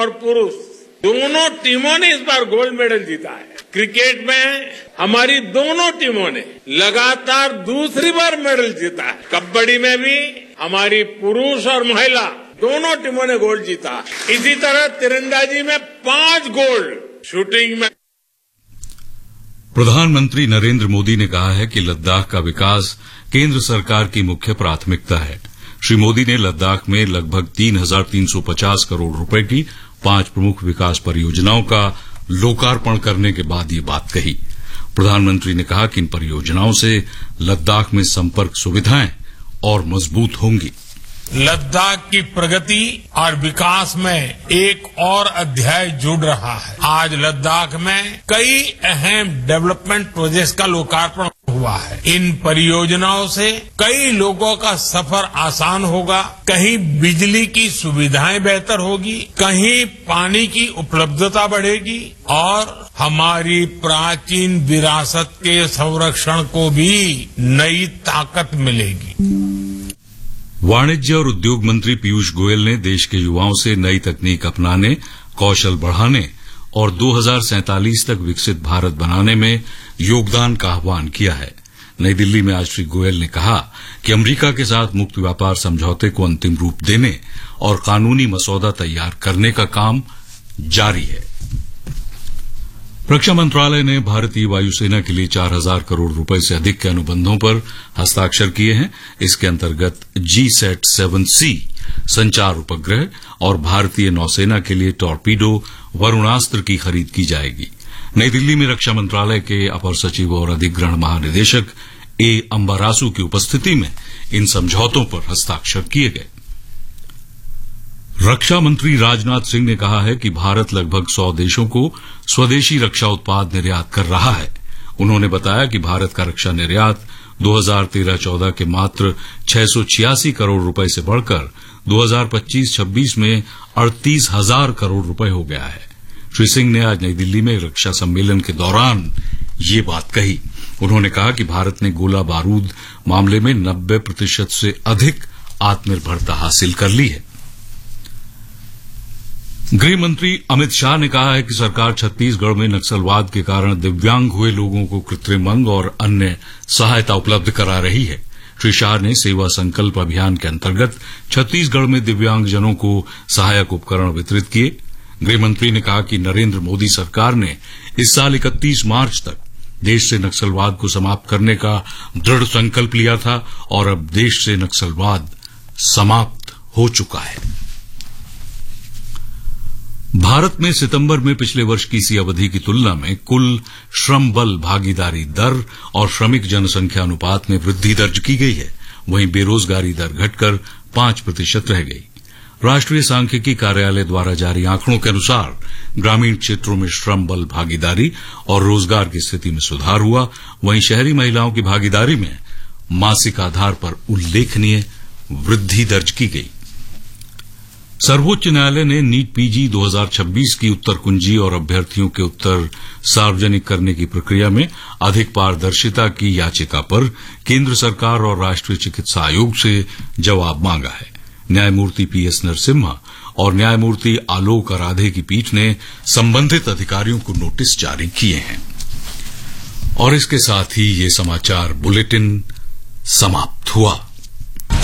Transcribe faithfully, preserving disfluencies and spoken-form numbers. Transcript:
और पुरुष दोनों टीमों ने इस बार गोल्ड मेडल जीता है। क्रिकेट में हमारी दोनों टीमों ने लगातार दूसरी बार मेडल जीता है। कबड्डी में भी हमारी पुरुष और महिला दोनों टीमों ने गोल्ड जीता। इसी तरह तीरंदाजी में पांच गोल्ड, शूटिंग में। प्रधानमंत्री नरेंद्र मोदी ने कहा है कि लद्दाख का विकास केंद्र सरकार की मुख्य प्राथमिकता है। श्री मोदी ने लद्दाख में लगभग तीन हजार तीन सौ पचास करोड़ रुपए की पांच प्रमुख विकास परियोजनाओं का लोकार्पण करने के बाद ये बात कही। प्रधानमंत्री ने कहा कि इन परियोजनाओं से लद्दाख में संपर्क सुविधाएं और मजबूत होंगी। लद्दाख की प्रगति और विकास में एक और अध्याय जुड़ रहा है। आज लद्दाख में कई अहम डेवलपमेंट प्रोजेक्ट्स का लोकार्पण हुआ है। इन परियोजनाओं से कई लोगों का सफर आसान होगा, कहीं बिजली की सुविधाएं बेहतर होगी, कहीं पानी की उपलब्धता बढ़ेगी और हमारी प्राचीन विरासत के संरक्षण को भी नई ताकत मिलेगी। वाणिज्य और उद्योग मंत्री पीयूष गोयल ने देश के युवाओं से नई तकनीक अपनाने, कौशल बढ़ाने और दो हजार सैंतालीस तक विकसित भारत बनाने में योगदान का आह्वान किया है। नई दिल्ली में आज श्री गोयल ने कहा कि अमेरिका के साथ मुक्त व्यापार समझौते को अंतिम रूप देने और कानूनी मसौदा तैयार करने का काम जारी है। रक्षा मंत्रालय ने भारतीय वायुसेना के लिए चार हजार करोड़ रुपए से अधिक के अनुबंधों पर हस्ताक्षर किए हैं। इसके अंतर्गत जी सैट सेवन सी संचार उपग्रह और भारतीय नौसेना के लिए टॉर्पीडो वरुणास्त्र की खरीद की जाएगी। नई दिल्ली में रक्षा मंत्रालय के अपर सचिव और अधिग्रहण महानिदेशक ए अंबारासु की उपस्थिति में इन समझौतों पर हस्ताक्षर किए गए। रक्षा मंत्री राजनाथ सिंह ने कहा है कि भारत लगभग सौ देशों को स्वदेशी रक्षा उत्पाद निर्यात कर रहा है। उन्होंने बताया कि भारत का रक्षा निर्यात दो हजार तेरह चौदह के मात्र छह सौ छियासी करोड़ रुपए से बढ़कर दो हजार पच्चीस छब्बीस में अड़तीस हजार करोड़ रुपए हो गया है। श्री सिंह ने आज नई दिल्ली में रक्षा सम्मेलन के दौरान ये बात कही। उन्होंने कहा कि भारत ने गोला बारूद मामले में नब्बे प्रतिशत से अधिक आत्मनिर्भरता हासिल कर ली है। गृह मंत्री अमित शाह ने कहा है कि सरकार छत्तीसगढ़ में नक्सलवाद के कारण दिव्यांग हुए लोगों को कृत्रिम अंग और अन्य सहायता उपलब्ध करा रही है। श्री शाह ने सेवा संकल्प अभियान के अंतर्गत छत्तीसगढ़ में दिव्यांगजनों को सहायक उपकरण वितरित किए। गृह मंत्री ने कहा कि नरेंद्र मोदी सरकार ने इस साल इकतीस मार्च तक देश से नक्सलवाद को समाप्त करने का दृढ़ संकल्प लिया था और अब देश से नक्सलवाद समाप्त हो चुका है। भारत में सितंबर में पिछले वर्ष की इसी अवधि की तुलना में कुल श्रम बल भागीदारी दर और श्रमिक जनसंख्या अनुपात में वृद्धि दर्ज की गई है। वहीं बेरोजगारी दर घटकर पांच प्रतिशत रह गई। राष्ट्रीय सांख्यिकी कार्यालय द्वारा जारी आंकड़ों के अनुसार ग्रामीण क्षेत्रों में श्रम बल भागीदारी और रोजगार की स्थिति में सुधार हुआ। वहीं शहरी महिलाओं की भागीदारी में मासिक आधार पर उल्लेखनीय वृद्धि दर्ज की गई। सर्वोच्च न्यायालय ने नीट पीजी दो हजार छब्बीस की उत्तर कुंजी और अभ्यर्थियों के उत्तर सार्वजनिक करने की प्रक्रिया में अधिक पारदर्शिता की याचिका पर केंद्र सरकार और राष्ट्रीय चिकित्सा आयोग से जवाब मांगा है। न्यायमूर्ति पीएस नरसिम्हा और न्यायमूर्ति आलोक आराधे की पीठ ने संबंधित अधिकारियों को नोटिस जारी किए हैं। और इसके साथ ही ये समाचार बुलेटिन समाप्त हुआ।